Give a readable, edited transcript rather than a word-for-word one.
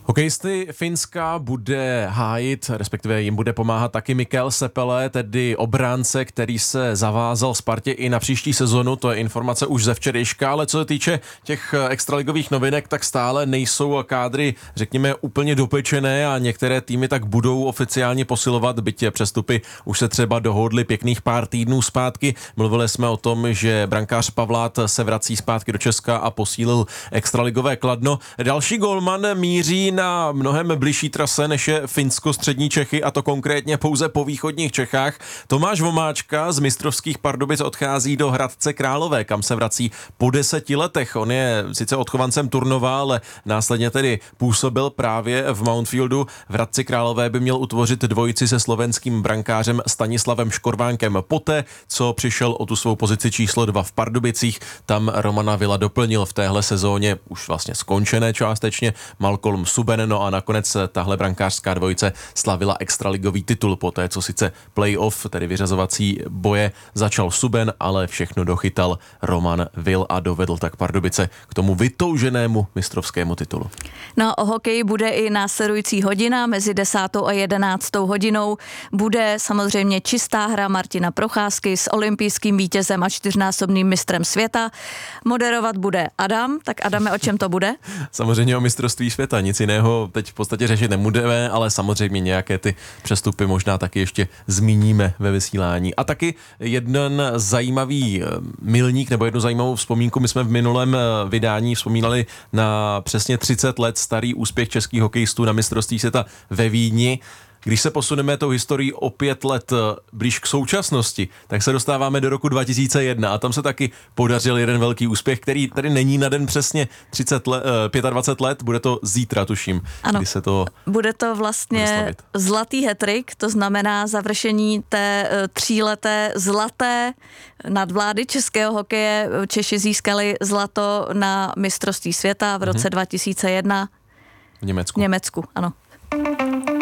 Hokejisty Finska bude hájit, respektive jim bude pomáhat taky Mikael Sepele, tedy obránce, který se zavázal Spartě i na příští sezonu. To je informace už ze včerejška, ale co se týče těch extraligových novinek, tak stále nejsou kádry, řekněme, úplně dopečené a některé týmy tak budou oficiálně posilovat, byť přestupy už se třeba dohodly pěkných pár týdnů zpátky. Mluvili jsme o tom, že brankář Pavlát se vrací zpátky do Česka a posílil extraligové Kladno. Další golman míří na mnohem bližší trase, než je Finsko-střední Čechy, a to konkrétně pouze po východních Čechách. Tomáš Vomáčka z mistrovských Pardubic odchází do Hradce Králové, kam se vrací po 10 letech. On je sice odchovancem Turnova, ale následně tedy působil právě v Mountfieldu. V Hradci Králové by měl utvořit dvojici se slovenským brankářem Stanislavem Škorvánkem. Poté, co přišel o tu svou pozici číslo 2 v Pardubicích, tam Romana Vila doplnil v téhle sezóně, už vlastně skončené částečně, Malcolm Subban. No a nakonec tahle brankářská dvojice slavila extraligový titul poté, co sice playoff, tedy vyřazovací boje, začal Subban, ale všechno dochytal Roman Vil a dovedl tak Pardubice k tomu vytouženému mistrovskému titulu. No o hokeji bude i následující hodina, mezi 10. a 11. hodinou bude samozřejmě čistá hra Martina Procházky s olympijským vítězem a 4násobným mistrem světa. Moderovat bude Adam, tak Adame, o čem to bude? Samozřejmě o mistrovství světa, nic jiného teď v podstatě řešit nebudeme, ale samozřejmě nějaké ty přestupy možná taky ještě zmíníme ve vysílání. A taky jeden zajímavý milník nebo jednu zajímavou vzpomínku. My jsme v minulém vydání vzpomínali na přesně 30 let starý úspěch českých hokejistů na mistrovství světa ve Vídni. Když se posuneme tou historií o 5 let blíž k současnosti, tak se dostáváme do roku 2001 a tam se taky podařil jeden velký úspěch, který tady není na den přesně 25 let, bude to zítra, tuším. Ano, kdy se to bude to vlastně zlatý hat-trick, to znamená završení té 3leté zlaté nadvlády českého hokeje. Češi získali zlato na mistrovství světa v roce 2001 v Německu. V Německu, ano.